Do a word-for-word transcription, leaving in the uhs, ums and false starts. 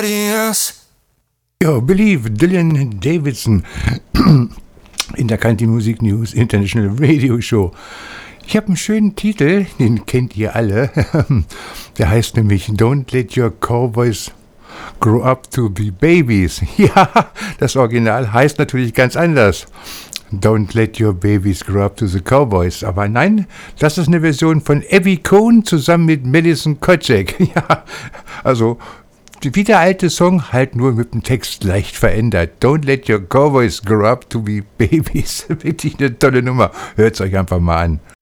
somebody else. Ja, Believe, Dylan Davidson in der Country Music News International Radio Show. Ich habe einen schönen Titel, den kennt ihr alle. Der heißt nämlich Don't Let Your Cowboys Grow Up to Be Babies. Ja, das Original heißt natürlich ganz anders. Don't Let Your Babies Grow Up to the Cowboys. Aber nein, das ist eine Version von Abby Cohn zusammen mit Madison Kocek. Ja, also wie der alte Song, halt nur mit dem Text leicht verändert. Don't let your cowboys grow up to be babies. Wirklich eine tolle Nummer. Hört's euch einfach mal an.